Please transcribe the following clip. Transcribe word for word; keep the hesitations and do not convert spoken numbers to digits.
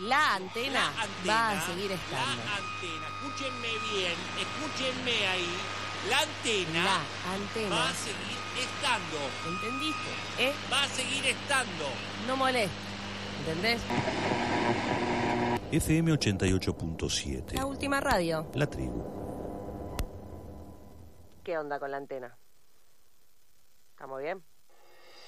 La antena, La antena va a seguir estando. La antena, escúchenme bien, escúchenme ahí. La antena, La antena va a seguir estando. ¿Entendiste? ¿Eh? Va a seguir estando. No molesta. ¿Entendés? F M ochenta y ocho punto siete. La última radio. La tribu. ¿Qué onda con la antena? ¿Estamos bien?